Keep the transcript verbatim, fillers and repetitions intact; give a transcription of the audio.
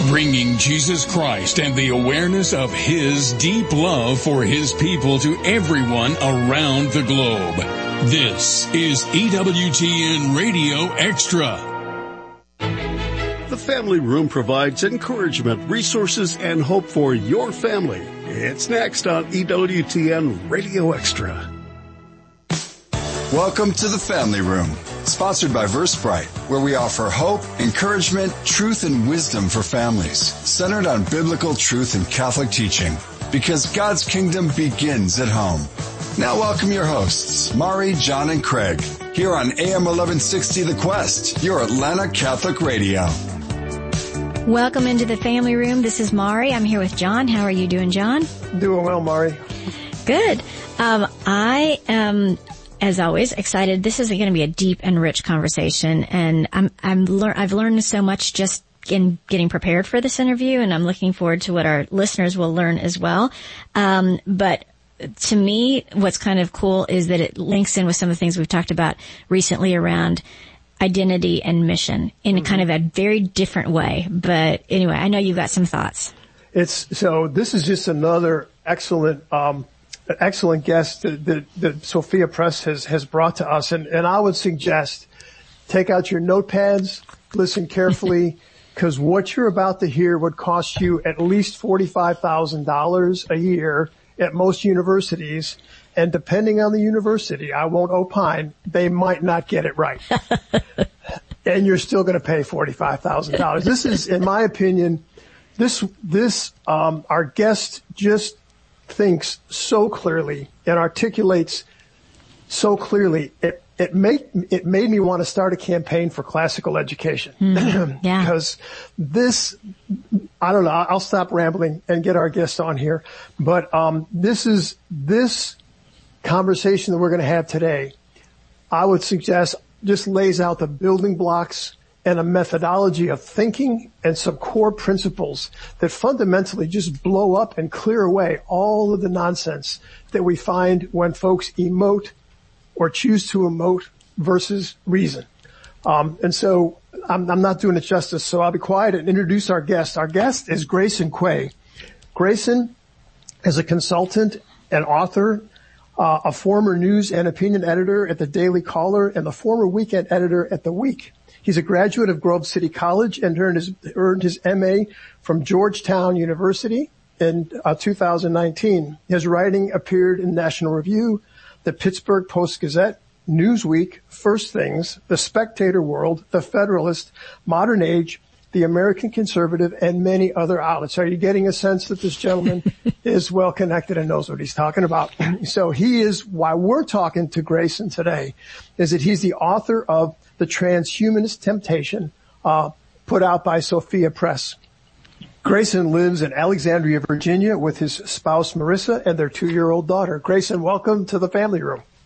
bringing Jesus Christ and the awareness of His deep love for His people to everyone around the globe. This is E W T N Radio Extra. The Family Room provides encouragement, resources, and hope for your family. It's next on E W T N Radio Extra. Welcome to the Family Room, sponsored by VerseBrite, where we offer hope, encouragement, truth, and wisdom for families, centered on biblical truth and Catholic teaching, because God's kingdom begins at home. Now welcome your hosts, Mari, John, and Craig, here on A M eleven sixty The Quest, your Atlanta Catholic radio. Welcome into the Family Room. This is Mari. I'm here with John. How are you doing, John? Doing well, Mari. Good. Um, I am, as always, excited. This is going to be a deep and rich conversation, and I'm, I'm lear- I've learned so much just in getting prepared for this interview, and I'm looking forward to what our listeners will learn as well. Um, but to me, what's kind of cool is that it links in with some of the things we've talked about recently around identity and mission in mm-hmm. kind of a very different way. But anyway, I know you've got some thoughts. It's so this is just another excellent, um, excellent guest that, that, that Sophia Press has, has brought to us. And, and I would suggest take out your notepads, listen carefully, because what you're about to hear would cost you at least forty-five thousand dollars a year at most universities. And depending on the university, I won't opine, they might not get it right. And you're still going to pay forty-five thousand dollars. This is, in my opinion, this, this, um, our guest just thinks so clearly and articulates so clearly. It, it made, it made me want to start a campaign for classical education. Mm, yeah. Because this, I don't know, I'll stop rambling and get our guest on here. But, um, this is, this, conversation that we're going to have today, I would suggest just lays out the building blocks and a methodology of thinking and some core principles that fundamentally just blow up and clear away all of the nonsense that we find when folks emote or choose to emote versus reason. Um, and so I'm, I'm not doing it justice, so I'll be quiet and introduce our guest. Our guest is Grayson Quay. Grayson is a consultant and author, Uh, a former news and opinion editor at the Daily Caller and the former weekend editor at The Week. He's a graduate of Grove City College and earned his, earned his M A from Georgetown University in uh, two thousand nineteen. His writing appeared in National Review, the Pittsburgh Post-Gazette, Newsweek, First Things, The Spectator World, The Federalist, Modern Age, The American Conservative, and many other outlets. Are you getting a sense that this gentleman is well connected and knows what he's talking about? So he is, why we're talking to Grayson today, is that he's the author of The Transhumanist Temptation, uh, put out by Sophia Press. Grayson lives in Alexandria, Virginia with his spouse Marissa and their two-year-old daughter. Grayson, welcome to the Family Room.